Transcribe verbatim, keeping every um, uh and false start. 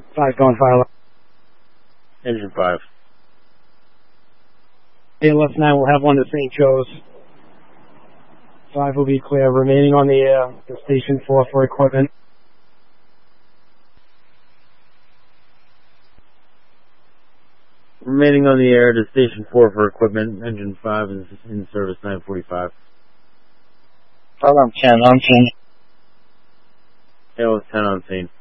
Five going fire. Engine five. A L S nine will have one to Saint Joe's. Five will be clear. Remaining on the air to Station four for equipment. Remaining on the air to Station four for equipment. Engine five is in service nine forty-five. Program ten on scene. A L S ten on scene.